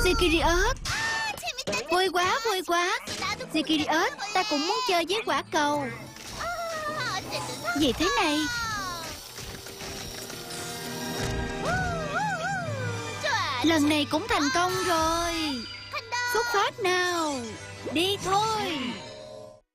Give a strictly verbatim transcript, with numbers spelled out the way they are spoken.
Sirius, vui quá, vui quá. Sirius, ta cũng muốn chơi với quả cầu. Gì thế này? Lần này cũng thành công rồi. Xuất phát nào. Đi thôi.